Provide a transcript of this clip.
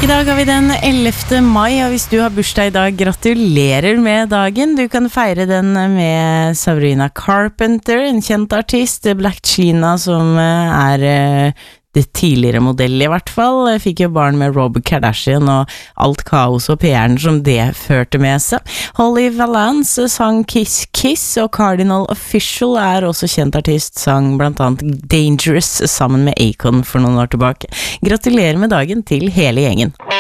I dag har vi den 11. mai, og hvis du har bursdag I dag, gratulerer med dagen. Du kan feire den med Sabrina Carpenter, en kjent artist, Black China, som det tidligere modell I hvert fall, fikk jo barn med Rob Kardashian og alt kaos og PR-en som det førte med seg. Holly Valance sang Kiss Kiss, og Cardinal Official også kjent artist, sang blant annet Dangerous sammen med Akon for noen år tilbake. Gratulerer med dagen til hele gjengen.